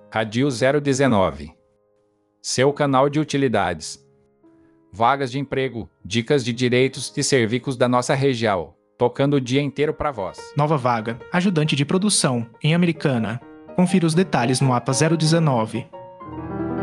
Radio 019. Seu canal de utilidades. Vagas de emprego, dicas de direitos e serviços da nossa região, tocando o dia inteiro para vós. Nova vaga, ajudante de produção, em Americana. Confira os detalhes no APA 019.